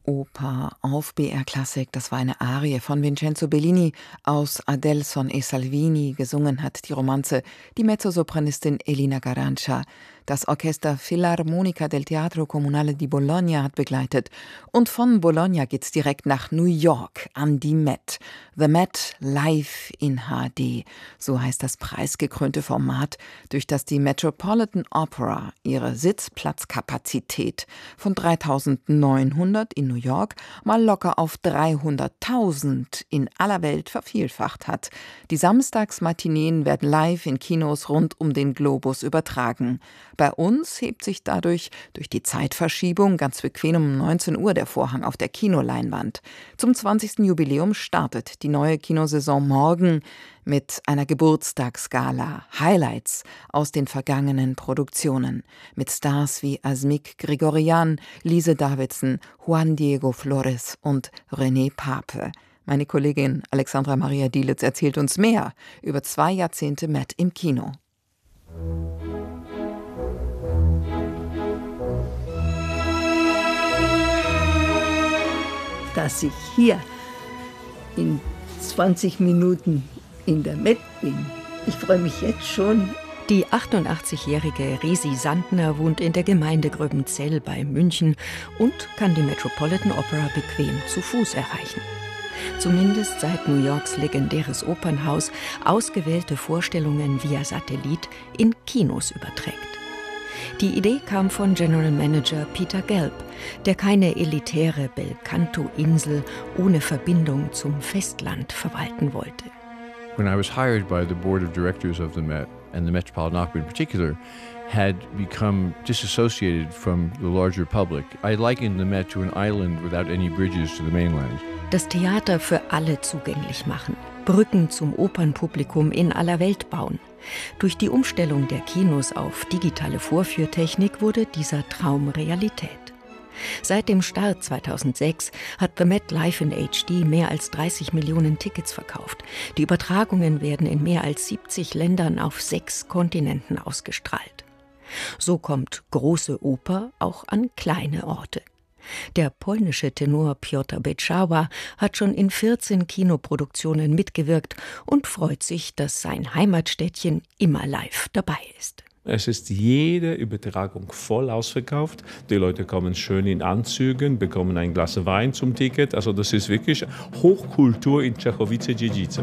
Oper auf BR Klassik. Das war eine Arie von Vincenzo Bellini aus Adelson e Salvini. Gesungen hat die Romanze die Mezzosopranistin Elina Garancia. Das Orchester Filarmonica del Teatro Comunale di Bologna hat begleitet. Und von Bologna geht's direkt nach New York an die Met. The Met live in HD. So heißt das preisgekrönte Format, durch das die Metropolitan Opera ihre Sitzplatzkapazität von 3.900 in New York mal locker auf 300.000 in aller Welt vervielfacht hat. Die Samstagsmatineen werden live in Kinos rund um den Globus übertragen. Bei uns hebt sich dadurch durch die Zeitverschiebung ganz bequem um 19 Uhr der Vorhang auf der Kinoleinwand. Zum 20. Jubiläum startet die neue Kinosaison morgen mit einer Geburtstagsgala. Highlights aus den vergangenen Produktionen. Mit Stars wie Asmik Grigorian, Lise Davidson, Juan Diego Flores und René Pape. Meine Kollegin Alexandra Maria Dielitz erzählt uns mehr über 2 Jahrzehnte Met im Kino. Dass ich hier in 20 Minuten in der Met bin. Ich freue mich jetzt schon. Die 88-jährige Resi Sandner wohnt in der Gemeinde Gröbenzell bei München und kann die Metropolitan Opera bequem zu Fuß erreichen. Zumindest seit New Yorks legendäres Opernhaus ausgewählte Vorstellungen via Satellit in Kinos überträgt. Die Idee kam von General Manager Peter Gelb, der keine elitäre Belcanto-Insel ohne Verbindung zum Festland verwalten wollte. When I was hired by the board of directors of the Met, and the Metropolitan Opera in particular, had become disassociated from the larger public. I likened the Met to an island without any bridges to the mainland. Das Theater für alle zugänglich machen, Brücken zum Opernpublikum in aller Welt bauen. Durch die Umstellung der Kinos auf digitale Vorführtechnik wurde dieser Traum Realität. Seit dem Start 2006 hat The Met Live in HD mehr als 30 Millionen Tickets verkauft. Die Übertragungen werden in mehr als 70 Ländern auf 6 Kontinenten ausgestrahlt. So kommt große Oper auch an kleine Orte. Der polnische Tenor Piotr Beczała hat schon in 14 Kinoproduktionen mitgewirkt und freut sich, dass sein Heimatstädtchen immer live dabei ist. Es ist jede Übertragung voll ausverkauft. Die Leute kommen schön in Anzügen, bekommen ein Glas Wein zum Ticket. Also das ist wirklich Hochkultur in Czechowice-Dziedzice.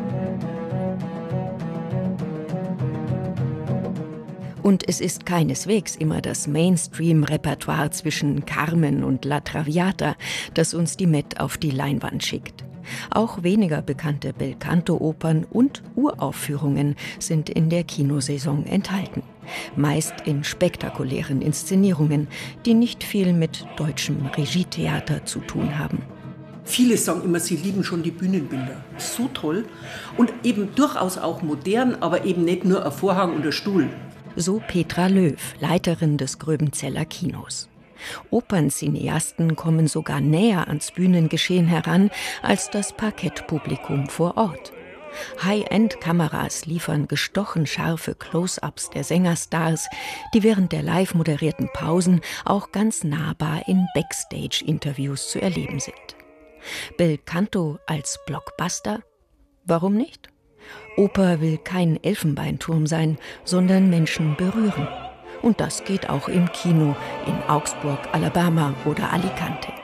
Und es ist keineswegs immer das Mainstream-Repertoire zwischen Carmen und La Traviata, das uns die Met auf die Leinwand schickt. Auch weniger bekannte Belcanto-Opern und Uraufführungen sind in der Kinosaison enthalten. Meist in spektakulären Inszenierungen, die nicht viel mit deutschem Regietheater zu tun haben. Viele sagen immer, sie lieben schon die Bühnenbilder. So toll und eben durchaus auch modern, aber eben nicht nur ein Vorhang und ein Stuhl. So Petra Löw, Leiterin des Gröbenzeller Kinos. Operncineasten kommen sogar näher ans Bühnengeschehen heran als das Parkettpublikum vor Ort. High-End-Kameras liefern gestochen scharfe Close-ups der Sängerstars, die während der live moderierten Pausen auch ganz nahbar in Backstage-Interviews zu erleben sind. Belcanto als Blockbuster? Warum nicht? Oper will kein Elfenbeinturm sein, sondern Menschen berühren. Und das geht auch im Kino in Augsburg, Alabama oder Alicante.